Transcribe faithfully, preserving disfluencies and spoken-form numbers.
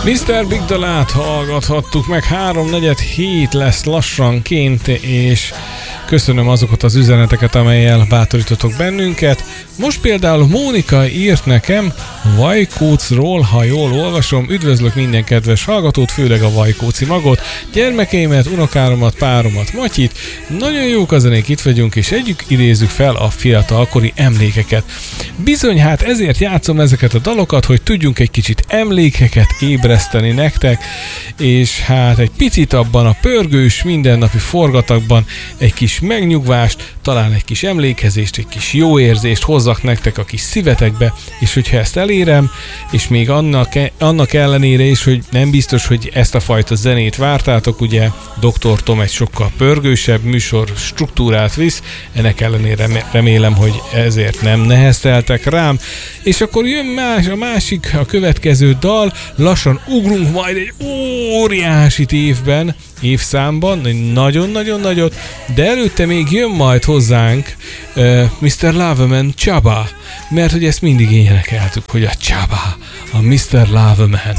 miszter Big Dalát hallgathattuk meg, háromnegyed hét lesz lassanként, és köszönöm azokat az üzeneteket, amellyel bátorítotok bennünket. Most például Mónika írt nekem Vajkócról, ha jól olvasom. Üdvözlök minden kedves hallgatót, főleg a vajkóci magot, gyermekeimet, unokáromat, páromat, Matyit. Nagyon jók a zenék, itt vagyunk, és együtt idézzük fel a fiatalkori emlékeket. Bizony, hát ezért játszom ezeket a dalokat, hogy tudjunk egy kicsit emlékeket ébreszteni nektek, és hát egy picit abban a pörgős, mindennapi forgatagban egy kis megnyugvást, talán egy kis emlékezést, egy kis jó érzést hozzak nektek a kis szívetekbe, és hogyha ezt elérem, és még annak, annak ellenére is, hogy nem biztos, hogy ezt a fajta zenét vártátok, ugye doktor Tom egy sokkal pörgősebb műsor struktúrát visz, ennek ellenére remélem, hogy ezért nem nehezteltek rám, és akkor jön más, a másik, a következő dal, lassan ugrunk majd egy óriásit évben, évszámban, nagyon-nagyon nagyot, de előtte még jön majd hozzánk uh, miszter Loverman Csaba, mert hogy ezt mindig énekeltük, hogy a Csaba, a miszter Loverman.